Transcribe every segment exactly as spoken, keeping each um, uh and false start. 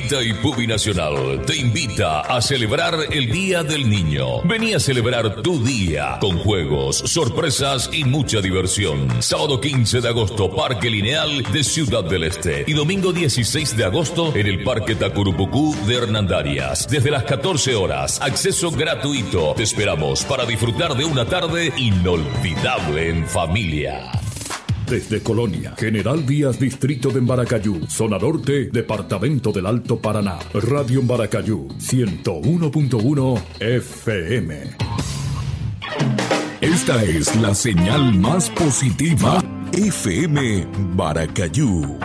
Itaipú Binacional te invita a celebrar el Día del Niño. Vení a celebrar tu día con juegos, sorpresas y mucha diversión. Sábado quince de agosto, Parque Lineal de Ciudad del Este. Y domingo dieciséis de agosto en el Parque Tacurupucú de Hernandarias. Desde las catorce horas, acceso gratuito. Te esperamos para disfrutar de una tarde inolvidable en familia. Desde Colonia, General Díaz, Distrito de Embaracayú, Zona Norte, Departamento del Alto Paraná. Radio Embaracayú, ciento uno punto uno F M. Esta es la señal más positiva. F M Baracayú.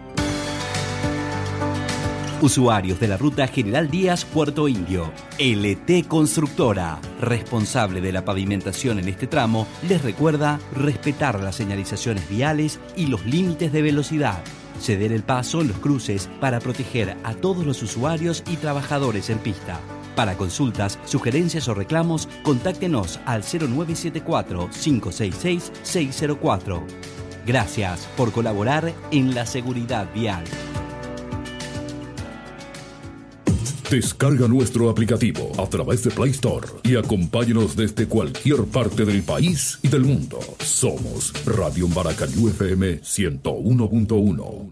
Usuarios de la ruta General Díaz Puerto Indio, L T Constructora, responsable de la pavimentación en este tramo, les recuerda respetar las señalizaciones viales y los límites de velocidad, ceder el paso en los cruces para proteger a todos los usuarios y trabajadores en pista. Para consultas, sugerencias o reclamos, contáctenos al cero nueve siete cuatro, cinco seis seis, seis cero cuatro. Gracias por colaborar en la seguridad vial. Descarga nuestro aplicativo a través de Play Store y acompáñanos desde cualquier parte del país y del mundo. Somos Radio Embaracayú F M ciento uno punto uno.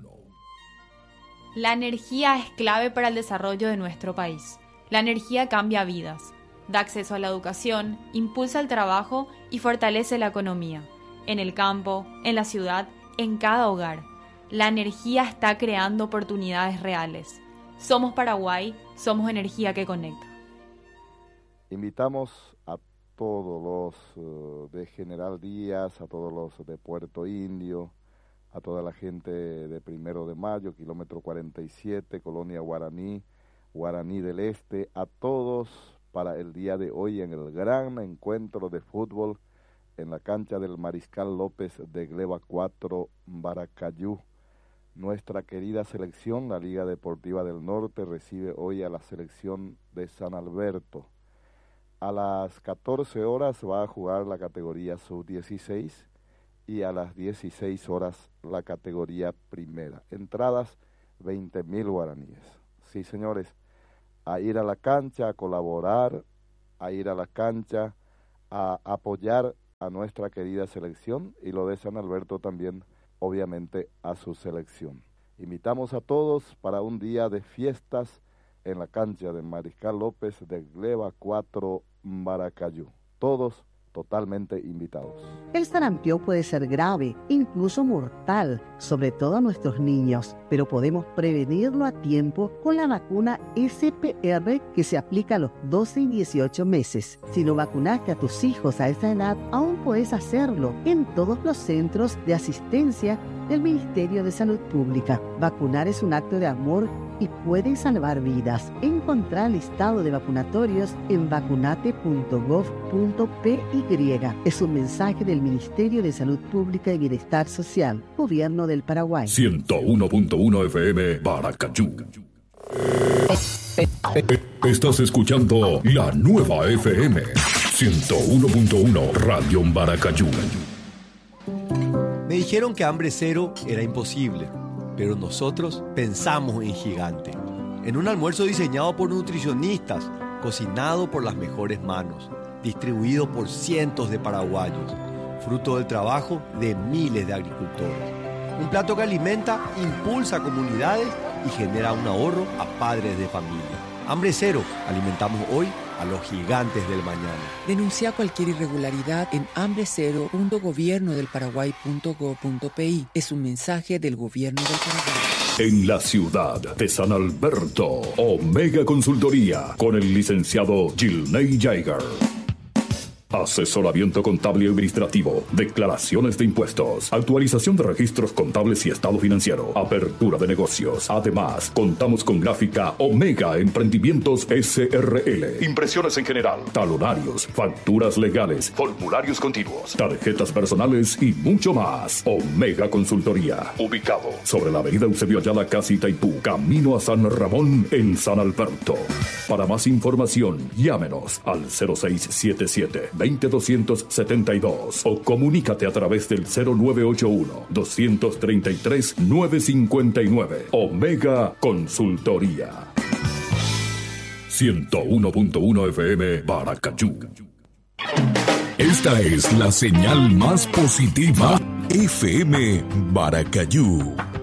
La energía es clave para el desarrollo de nuestro país. La energía cambia vidas, da acceso a la educación, impulsa el trabajo y fortalece la economía. En el campo, en la ciudad, en cada hogar. La energía está creando oportunidades reales. Somos Paraguay, somos energía que conecta. Invitamos a todos los uh, de General Díaz, a todos los de Puerto Indio, a toda la gente de Primero de Mayo, kilómetro cuarenta y siete, Colonia Guaraní, Guaraní del Este, a todos para el día de hoy en el gran encuentro de fútbol en la cancha del Mariscal López de Gleba cuatro, Baracayú. Nuestra querida selección, la Liga Deportiva del Norte, recibe hoy a la selección de San Alberto. A las catorce horas va a jugar la categoría sub dieciséis y a las dieciséis horas la categoría primera. Entradas veinte mil guaraníes. Sí, señores, a ir a la cancha, a colaborar, a ir a la cancha, a apoyar a nuestra querida selección y lo de San Alberto también, obviamente, a su selección. Invitamos a todos para un día de fiestas en la cancha de Mariscal López de Gleba cuatro, Baracayú. Todos totalmente invitados. El sarampión puede ser grave, incluso mortal, sobre todo a nuestros niños, pero podemos prevenirlo a tiempo con la vacuna S P R que se aplica a los doce y dieciocho meses. Si no vacunaste a tus hijos a esa edad, aún puedes hacerlo en todos los centros de asistencia del Ministerio de Salud Pública. Vacunar es un acto de amor y puede salvar vidas. Encontrá el listado de vacunatorios en vacunate punto gov punto p y. Es un mensaje del Ministerio de Salud Pública y Bienestar Social, Gobierno del Paraguay. ciento uno punto uno F M Baracayú. Estás escuchando la nueva F M ciento uno punto uno Radio Baracayú. Me dijeron que hambre cero era imposible, pero nosotros pensamos en gigante. En un almuerzo diseñado por nutricionistas, cocinado por las mejores manos, distribuido por cientos de paraguayos, fruto del trabajo de miles de agricultores. Un plato que alimenta, impulsa comunidades y genera un ahorro a padres de familia. Hambre cero, alimentamos hoy a los gigantes del mañana. Denuncia cualquier irregularidad en hambre cero punto gobierno del paraguay punto gob punto pi. Es un mensaje del Gobierno del Paraguay. En la ciudad de San Alberto, Omega Consultoría, con el licenciado Gilney Jaeger. Asesoramiento contable y administrativo, declaraciones de impuestos, actualización de registros contables y estado financiero, apertura de negocios. Además, contamos con gráfica Omega Emprendimientos S R L, impresiones en general, talonarios, facturas legales, formularios continuos, tarjetas personales y mucho más. Omega Consultoría, ubicado sobre la avenida Eusebio Ayala, casi Itaipú, camino a San Ramón en San Alberto. Para más información, llámenos al cero seis siete siete, veinte doscientos setenta y dos o comunícate a través del cero nueve ocho uno, dos tres tres, nueve cinco nueve. Omega Consultoría. ciento uno punto uno F M Paracayú. Esta es la señal más positiva. F M Baracayú.